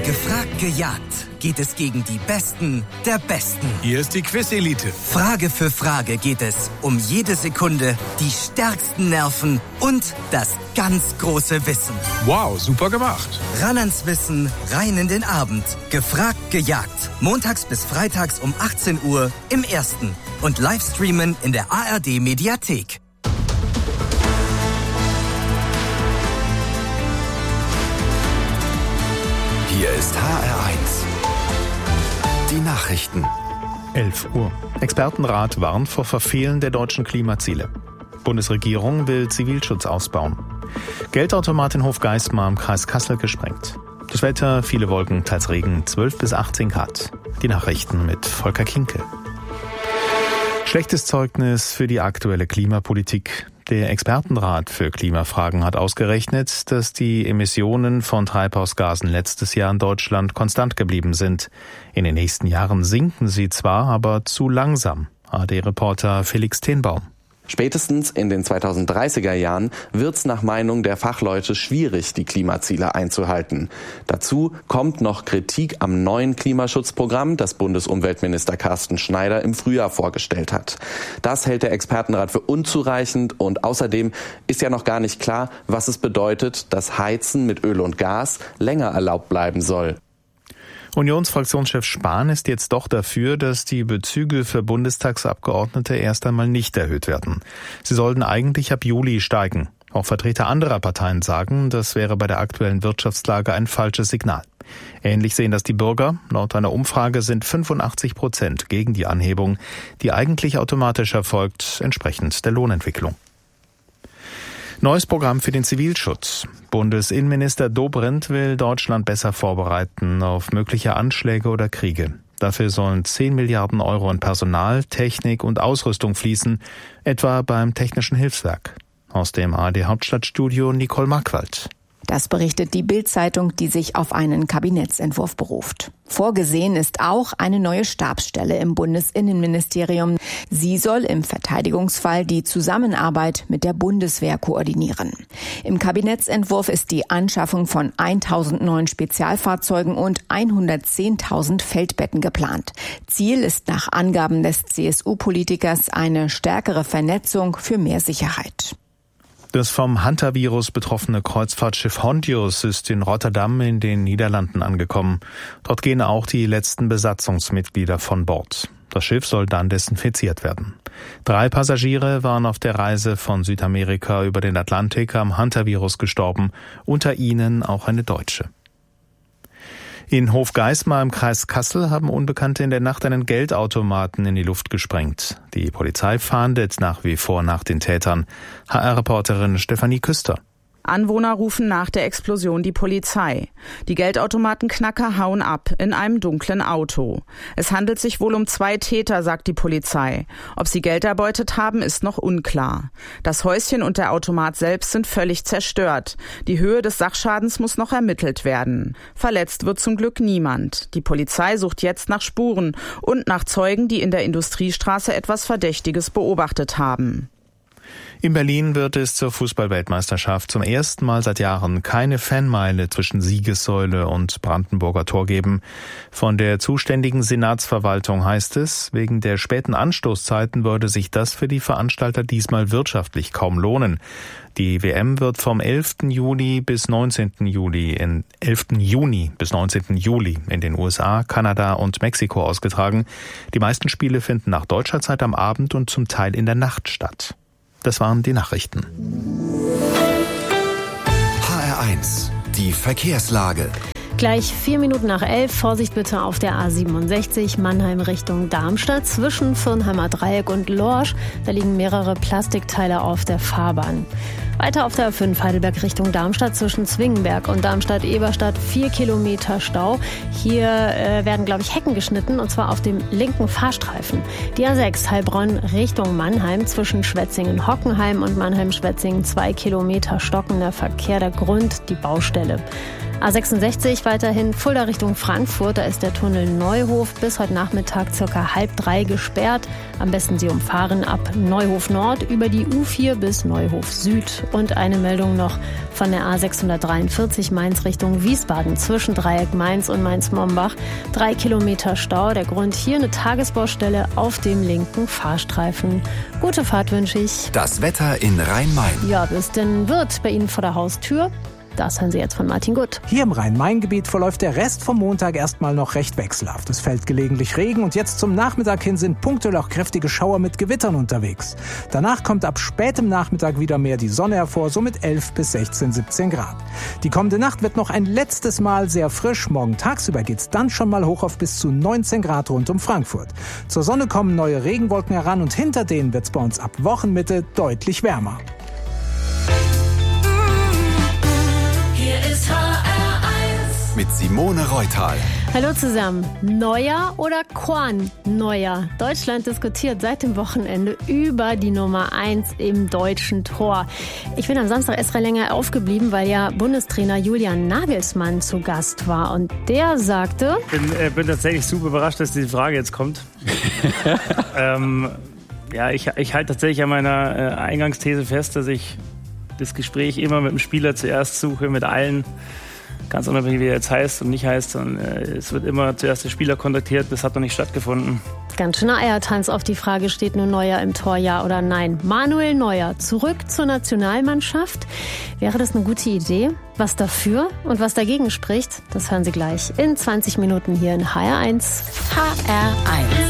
Gefragt, gejagt geht es gegen die Besten der Besten. Hier ist die Quiz-Elite. Frage für Frage geht es um jede Sekunde, die stärksten Nerven und das ganz große Wissen. Wow, super gemacht. Ran ans Wissen, rein in den Abend. Gefragt, gejagt. Montags bis freitags um 18 Uhr im Ersten. Und Livestreamen in der ARD-Mediathek. Hier ist HR1. Die Nachrichten. 11 Uhr. Expertenrat warnt vor Verfehlen der deutschen Klimaziele. Bundesregierung will Zivilschutz ausbauen. Geldautomat in Hofgeismar im Kreis Kassel gesprengt. Das Wetter, viele Wolken, teils Regen, 12 bis 18 Grad. Die Nachrichten mit Volker Kinke. Schlechtes Zeugnis für die aktuelle Klimapolitik. Der Expertenrat für Klimafragen hat ausgerechnet, dass die Emissionen von Treibhausgasen letztes Jahr in Deutschland konstant geblieben sind. In den nächsten Jahren sinken sie zwar, aber zu langsam. ARD-Reporter Felix Tenbaum. Spätestens in den 2030er Jahren wird es nach Meinung der Fachleute schwierig, die Klimaziele einzuhalten. Dazu kommt noch Kritik am neuen Klimaschutzprogramm, das Bundesumweltminister Carsten Schneider im Frühjahr vorgestellt hat. Das hält der Expertenrat für unzureichend und außerdem ist ja noch gar nicht klar, was es bedeutet, dass Heizen mit Öl und Gas länger erlaubt bleiben soll. Unionsfraktionschef Spahn ist jetzt doch dafür, dass die Bezüge für Bundestagsabgeordnete erst einmal nicht erhöht werden. Sie sollten eigentlich ab Juli steigen. Auch Vertreter anderer Parteien sagen, das wäre bei der aktuellen Wirtschaftslage ein falsches Signal. Ähnlich sehen das die Bürger. Laut einer Umfrage sind 85% gegen die Anhebung, die eigentlich automatisch erfolgt, entsprechend der Lohnentwicklung. Neues Programm für den Zivilschutz. Bundesinnenminister Dobrindt will Deutschland besser vorbereiten auf mögliche Anschläge oder Kriege. Dafür sollen 10 Milliarden Euro in Personal, Technik und Ausrüstung fließen, etwa beim Technischen Hilfswerk. Aus dem ARD-Hauptstadtstudio Nicole Markwald. Das berichtet die Bild-Zeitung, die sich auf einen Kabinettsentwurf beruft. Vorgesehen ist auch eine neue Stabsstelle im Bundesinnenministerium. Sie soll im Verteidigungsfall die Zusammenarbeit mit der Bundeswehr koordinieren. Im Kabinettsentwurf ist die Anschaffung von 1000 neuen Spezialfahrzeugen und 110.000 Feldbetten geplant. Ziel ist nach Angaben des CSU-Politikers eine stärkere Vernetzung für mehr Sicherheit. Das vom Hantavirus betroffene Kreuzfahrtschiff Hondius ist in Rotterdam in den Niederlanden angekommen. Dort gehen auch die letzten Besatzungsmitglieder von Bord. Das Schiff soll dann desinfiziert werden. 3 Passagiere waren auf der Reise von Südamerika über den Atlantik am Hantavirus gestorben, unter ihnen auch eine Deutsche. In Hofgeismar im Kreis Kassel haben Unbekannte in der Nacht einen Geldautomaten in die Luft gesprengt. Die Polizei fahndet nach wie vor nach den Tätern. HR-Reporterin Stefanie Küster. Anwohner rufen nach der Explosion die Polizei. Die Geldautomatenknacker hauen ab in einem dunklen Auto. Es handelt sich wohl um 2 Täter, sagt die Polizei. Ob sie Geld erbeutet haben, ist noch unklar. Das Häuschen und der Automat selbst sind völlig zerstört. Die Höhe des Sachschadens muss noch ermittelt werden. Verletzt wird zum Glück niemand. Die Polizei sucht jetzt nach Spuren und nach Zeugen, die in der Industriestraße etwas Verdächtiges beobachtet haben. In Berlin wird es zur Fußball-Weltmeisterschaft zum ersten Mal seit Jahren keine Fanmeile zwischen Siegessäule und Brandenburger Tor geben. Von der zuständigen Senatsverwaltung heißt es, wegen der späten Anstoßzeiten würde sich das für die Veranstalter diesmal wirtschaftlich kaum lohnen. Die WM wird vom 11. Juni bis 19. Juli in den USA, Kanada und Mexiko ausgetragen. Die meisten Spiele finden nach deutscher Zeit am Abend und zum Teil in der Nacht statt. Das waren die Nachrichten. HR1, die Verkehrslage. Gleich 4 Minuten nach 11. Vorsicht bitte auf der A67 Mannheim Richtung Darmstadt zwischen Firnheimer Dreieck und Lorsch. Da liegen mehrere Plastikteile auf der Fahrbahn. Weiter auf der A5 Heidelberg Richtung Darmstadt zwischen Zwingenberg und Darmstadt-Eberstadt 4 Kilometer Stau. Hier werden, Hecken geschnitten und zwar auf dem linken Fahrstreifen. Die A6 Heilbronn Richtung Mannheim zwischen Schwetzingen-Hockenheim und Mannheim-Schwetzingen 2 Kilometer stockender Verkehr. Der Grund die Baustelle. A66 weiterhin Fulda Richtung Frankfurt. Da ist der Tunnel Neuhof bis heute Nachmittag ca. 2:30 gesperrt. Am besten Sie umfahren ab Neuhof Nord über die U4 bis Neuhof Süd. Und eine Meldung noch von der A643 Mainz Richtung Wiesbaden zwischen Dreieck Mainz und Mainz-Mombach. 3 Kilometer Stau. Der Grund hier eine Tagesbaustelle auf dem linken Fahrstreifen. Gute Fahrt wünsche ich. Das Wetter in Rhein-Main. Ja, wie es denn wird bei Ihnen vor der Haustür? Das hören Sie jetzt von Martin Gutt. Hier im Rhein-Main-Gebiet verläuft der Rest vom Montag erstmal noch recht wechselhaft. Es fällt gelegentlich Regen und jetzt zum Nachmittag hin sind punktuell auch kräftige Schauer mit Gewittern unterwegs. Danach kommt ab spätem Nachmittag wieder mehr die Sonne hervor, so mit 11 bis 16, 17 Grad. Die kommende Nacht wird noch ein letztes Mal sehr frisch. Morgen tagsüber geht's dann schon mal hoch auf bis zu 19 Grad rund um Frankfurt. Zur Sonne kommen neue Regenwolken heran und hinter denen wird's bei uns ab Wochenmitte deutlich wärmer. Mit Simone Reutal. Hallo zusammen. Neuer oder Korn-Neuer? Deutschland diskutiert seit dem Wochenende über die Nummer 1 im deutschen Tor. Ich bin am Samstag extra länger aufgeblieben, weil ja Bundestrainer Julian Nagelsmann zu Gast war. Und der sagte... Ich bin tatsächlich super überrascht, dass diese Frage jetzt kommt. Ich halte tatsächlich an meiner Eingangsthese fest, dass ich das Gespräch immer mit dem Spieler zuerst suche, mit allen. Ganz unabhängig, wie er jetzt heißt und nicht heißt. Und, es wird immer zuerst der Spieler kontaktiert. Das hat noch nicht stattgefunden. Ganz schöner Eiertanz auf die Frage, steht nun Neuer im Tor, ja oder nein? Manuel Neuer zurück zur Nationalmannschaft. Wäre das eine gute Idee? Was dafür und was dagegen spricht, das hören Sie gleich in 20 Minuten hier in HR1. HR1.